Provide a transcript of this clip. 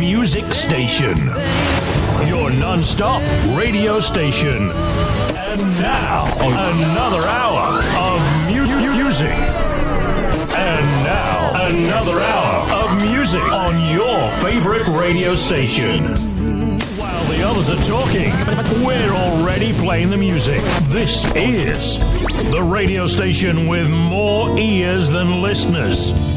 music station. Your non-stop radio station. And now, another hour of music. And now, another hour of music on your favorite radio station. While the others are talking, we're already playing the music. This is the radio station with more ears than listeners.